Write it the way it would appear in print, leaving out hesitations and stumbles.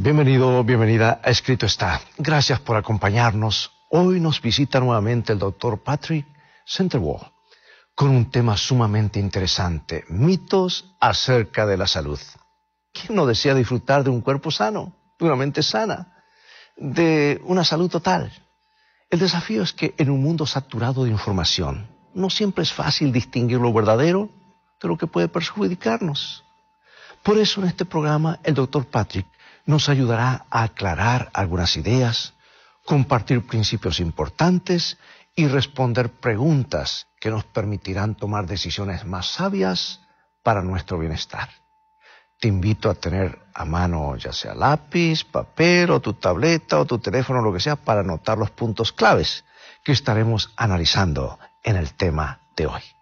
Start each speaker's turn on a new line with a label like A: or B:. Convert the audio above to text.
A: Bienvenido, bienvenida a Escrito Está. Gracias por acompañarnos. Hoy nos visita nuevamente el Dr. Patrick Centerwall con un tema sumamente interesante: mitos acerca de la salud. ¿Quién no desea disfrutar de un cuerpo sano, de una mente sana, de una salud total? El desafío es que en un mundo saturado de información, no siempre es fácil distinguir lo verdadero de lo que puede perjudicarnos. Por eso en este programa el Dr. Patrick nos ayudará a aclarar algunas ideas, compartir principios importantes y responder preguntas que nos permitirán tomar decisiones más sabias para nuestro bienestar. Te invito a tener a mano ya sea lápiz, papel o tu tableta o tu teléfono, lo que sea, para anotar los puntos claves que estaremos analizando en el tema de hoy.